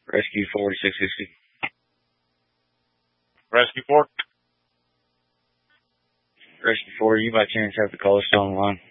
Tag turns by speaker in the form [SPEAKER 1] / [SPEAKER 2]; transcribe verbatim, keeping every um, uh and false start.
[SPEAKER 1] Rescue forty-six sixty.
[SPEAKER 2] Rescue four?
[SPEAKER 1] Rescue four, you by chance have the caller still on the line?